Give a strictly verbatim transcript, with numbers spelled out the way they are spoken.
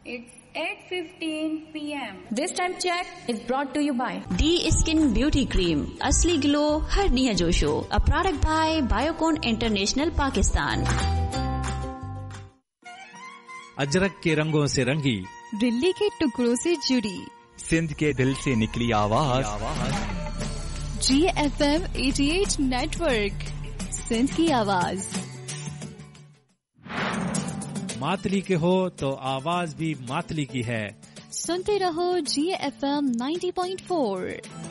It's eight fifteen p m This time check is brought to you by D Skin Beauty Cream. असली glow हर निया जोशो. A product by Biocon International Pakistan. Ajrak के रंगों से रंगी, दिल्ली के टुकड़ों से जुड़ी, सिंध के दिल से निकली आवाज, जी एफ एम अठासी नेटवर्क, सिंध की आवाज. मातली के हो तो आवाज भी मातली की है. सुनते रहो जी एफ एम नब्बे पॉइंट चार.